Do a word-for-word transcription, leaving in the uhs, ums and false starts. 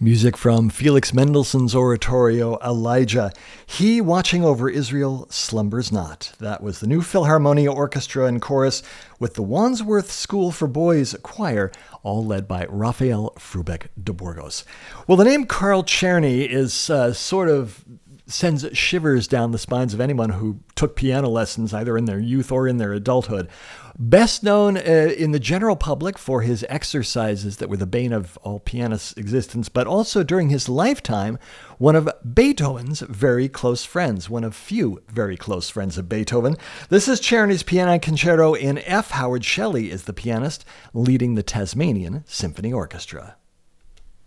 Music from Felix Mendelssohn's oratorio, Elijah. He watching over Israel slumbers not. That was the New Philharmonia Orchestra and Chorus with the Wandsworth School for Boys Choir, all led by Rafael Frubeck de Burgos. Well, the name Carl Czerny is uh, sort of sends shivers down the spines of anyone who took piano lessons either in their youth or in their adulthood. Best known uh, in the general public for his exercises that were the bane of all pianists' existence, but also during his lifetime, one of Beethoven's very close friends, one of few very close friends of Beethoven. This is Czerny's Piano Concerto in F. Howard Shelley is the pianist, leading the Tasmanian Symphony Orchestra.